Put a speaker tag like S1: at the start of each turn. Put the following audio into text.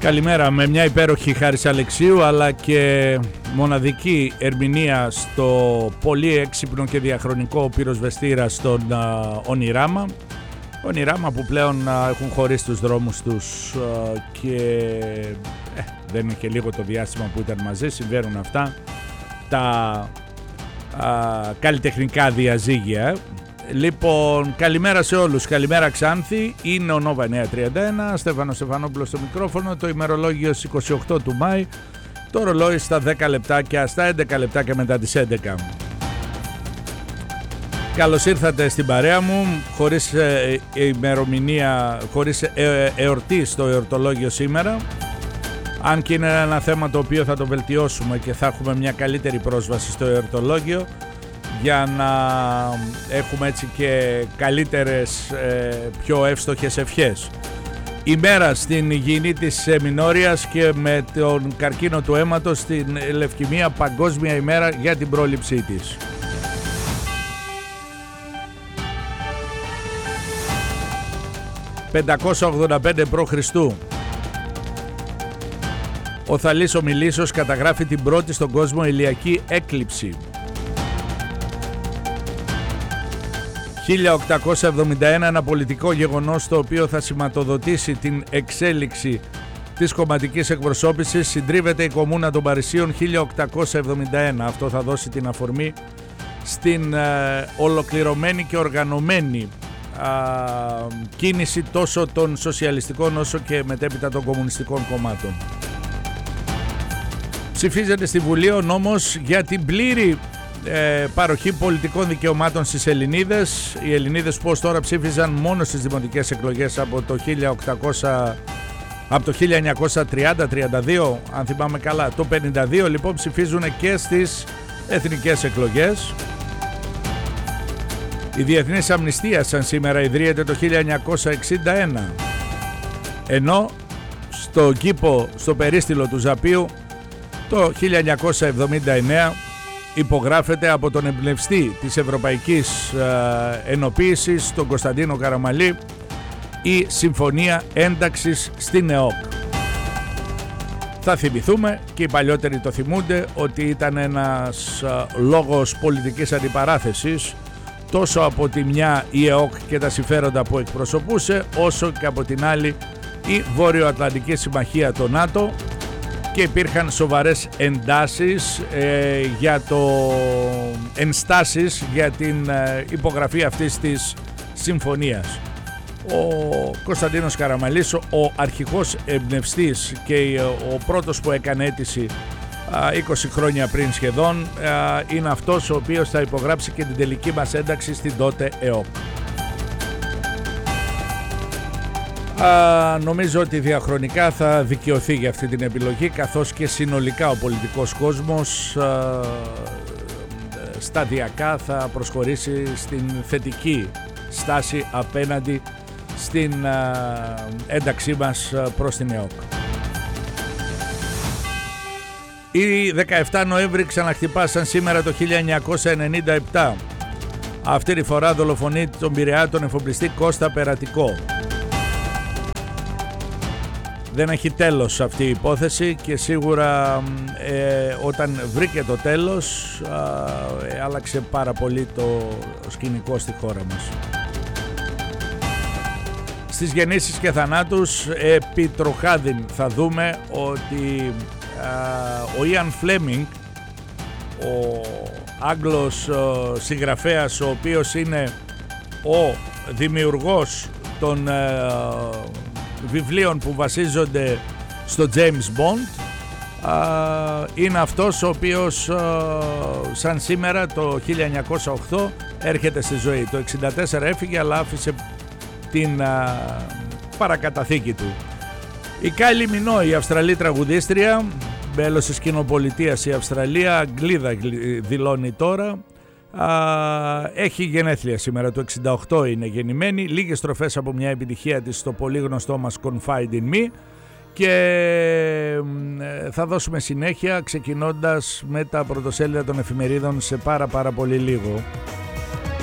S1: Καλημέρα, με μια υπέροχη Χάρης Αλεξίου αλλά και μοναδική ερμηνεία στο πολύ έξυπνο και διαχρονικό πυροσβεστήρα στον Ονειράμα. Ονειράμα που πλέον έχουν χωρίσει τους δρόμους τους και δεν είναι και λίγο το διάστημα που ήταν μαζί. Συμβαίνουν αυτά τα καλλιτεχνικά διαζύγια. Λοιπόν, καλημέρα σε όλους, καλημέρα Ξάνθη, είναι ο Νόβα 931, Στέφανος Στεφανόπουλος στο μικρόφωνο, το ημερολόγιο στις 28 του Μάη, το ρολόι στα 10 λεπτάκια, στα 11 λεπτάκια μετά τις 11. Καλώς ήρθατε στην παρέα μου, χωρίς ημερομηνία, χωρίς εορτή στο εορτολόγιο σήμερα, αν και είναι ένα θέμα το οποίο θα το βελτιώσουμε και θα έχουμε μια καλύτερη πρόσβαση στο εορτολόγιο, για να έχουμε έτσι και καλύτερες, πιο εύστοχες ευχές. Ημέρα στην υγιεινή της μηνόριας και με τον καρκίνο του αίματος στην λευκαιμία, παγκόσμια ημέρα για την πρόληψή της. «585 π.Χ. Ο Θαλής ο Μιλήσος καταγράφει την πρώτη στον κόσμο ηλιακή έκλειψη. 1871, ένα πολιτικό γεγονός το οποίο θα σηματοδοτήσει την εξέλιξη της κομματικής εκπροσώπησης, συντρίβεται η Κομμούνα των Παρισίων 1871. Αυτό θα δώσει την αφορμή στην ολοκληρωμένη και οργανωμένη κίνηση τόσο των σοσιαλιστικών όσο και μετέπειτα των κομμουνιστικών κομμάτων. Ψηφίζεται στη Βουλή ο νόμος για την πλήρη παροχή πολιτικών δικαιωμάτων στις Ελληνίδες. Οι Ελληνίδες πως τώρα ψήφιζαν μόνο στις δημοτικές εκλογές από το 1930-32, αν θυμάμαι καλά. Το 52 λοιπόν ψηφίζουν και στις εθνικές εκλογές. Η Διεθνής Αμνηστία σαν σήμερα ιδρύεται το 1961, ενώ στο κήπο, στο περίστηλο του Ζαπίου, το 1979 υπογράφεται από τον εμπνευστή της Ευρωπαϊκής Ενοποίησης, τον Κωνσταντίνο Καραμαλή, η Συμφωνία Ένταξης στην ΕΟΚ. Θα θυμηθούμε, και οι παλιότεροι το θυμούνται, ότι ήταν ένας λόγος πολιτικής αντιπαράθεσης τόσο από τη μια η ΕΟΚ και τα συμφέροντα που εκπροσωπούσε, όσο και από την άλλη η Βόρειο-Ατλαντική Συμμαχία, το ΝΑΤΟ, και υπήρχαν σοβαρές ενστάσεις για την υπογραφή αυτής της συμφωνίας. Ο Κωνσταντίνος Καραμαλής, ο αρχικός εμπνευστής και ο πρώτος που έκανε αίτηση 20 χρόνια πριν σχεδόν, είναι αυτός ο οποίος θα υπογράψει και την τελική μας ένταξη στην τότε ΕΟΚ. Νομίζω ότι διαχρονικά θα δικαιωθεί για αυτή την επιλογή, καθώς και συνολικά ο πολιτικός κόσμος σταδιακά θα προσχωρήσει στην θετική στάση απέναντι στην ένταξή μας προς την ΕΟΚ. Η 17 Νοέμβρη ξαναχτυπά σαν σήμερα το 1997. Αυτή τη φορά δολοφονεί τον Πειραιά τον εφοπλιστή Κώστα Περατικό. Δεν έχει τέλος αυτή η υπόθεση και σίγουρα όταν βρήκε το τέλος άλλαξε πάρα πολύ το σκηνικό στη χώρα μας. Στις γεννήσεις και θανάτους επί τροχάδιν θα δούμε ότι ο Ιαν Φλέμινγκ, ο Άγγλος συγγραφέας, ο οποίος είναι ο δημιουργός των βιβλίων που βασίζονται στο James Bond, είναι αυτός ο οποίος σαν σήμερα το 1908 έρχεται στη ζωή. Το 1964 έφυγε, αλλά άφησε την παρακαταθήκη του. Η Κάιλι Μινόι, η Αυστραλή τραγουδίστρια, μέλος της κοινοπολιτείας η Αυστραλία, Αγγλίδα δηλώνει τώρα, έχει γενέθλια σήμερα, το 68 είναι γεννημένη, λίγες στροφές από μια επιτυχία της στο πολύ γνωστό μας Confide in Me, και θα δώσουμε συνέχεια ξεκινώντας με τα πρωτοσέλιδα των εφημερίδων σε πάρα πολύ λίγο.